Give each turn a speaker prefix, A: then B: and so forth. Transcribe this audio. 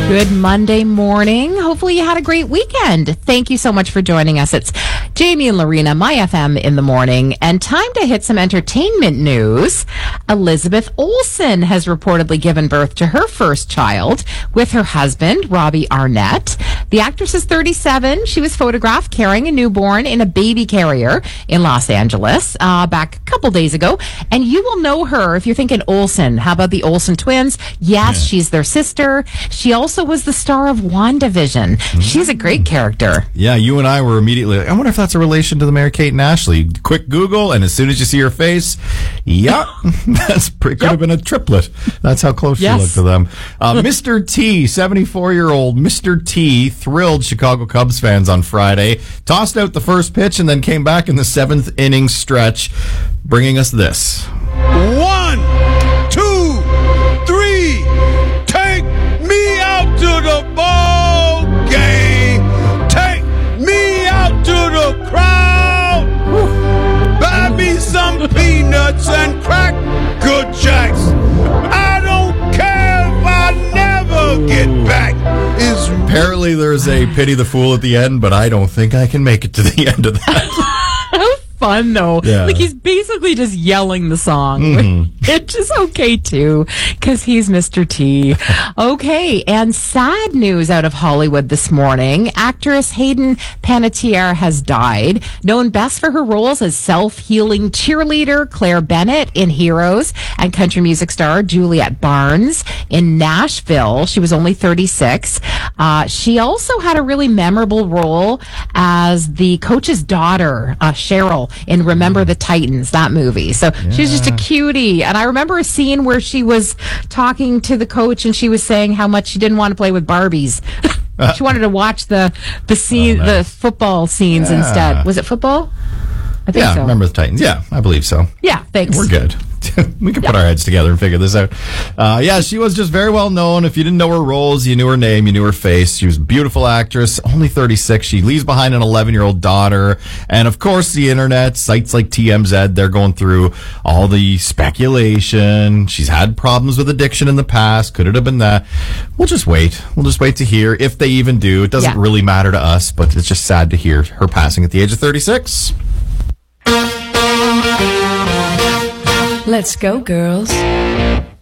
A: Good Monday morning. Hopefully you had a great weekend. Thank you so much for joining us. It's Jamie and Lorena, My FM in the morning, and time to hit some entertainment news. Elizabeth Olsen has reportedly given birth to her first child with her husband, Robbie Arnett. The actress is 37. She was photographed carrying a newborn in a baby carrier in Los Angeles back a couple days ago. And you will know her if you're thinking Olsen. How about the Olsen twins? Yes, she's their sister. She also was the star of WandaVision. She's a great character.
B: Yeah, you and I were immediately like, I wonder if that's a relation to the Mary-Kate and Ashley. Quick Google, and as soon as you see her face, yeah, could have been a triplet. That's how close she looked to them. Mr. T, 74-year-old Mr. T, thrilled Chicago Cubs fans on Friday, tossed out the first pitch and then came back in the seventh inning stretch, bringing us this.
C: 1, 2, 3, take me out to the ball game. Take me out to the crowd. Buy me some peanuts and crack good jacks. I don't care if I never get back.
B: Apparently there's a pity the fool at the end, but I don't think I can make it to the end of that.
A: Fun though.
B: Yeah.
A: Like he's basically just yelling the song, which is okay too, because he's Mr. T. Okay, and sad news out of Hollywood this morning. Actress Hayden Panettiere has died, known best for her roles as self-healing cheerleader Claire Bennett in Heroes and country music star Juliet Barnes in Nashville. She was only 36. She also had a really memorable role as the coach's daughter, Cheryl, in Remember the Titans, that movie. So she's just a cutie. And I remember a scene where she was talking to the coach and she was saying how much she didn't want to play with Barbies. She wanted to watch the football scenes instead. Was it football? I think so.
B: Remember the Titans. Yeah, I believe so.
A: Yeah, thanks.
B: We're good. We can put our heads together and figure this out. She was just very well known. If you didn't know her roles, you knew her name, you knew her face. She was a beautiful actress, only 36. She leaves behind an 11-year-old daughter. And, of course, the internet, sites like TMZ, they're going through all the speculation. She's had problems with addiction in the past. Could it have been that? We'll just wait. We'll just wait to hear if they even do. It doesn't really matter to us, but it's just sad to hear her passing at the age of 36.
D: Let's go, girls.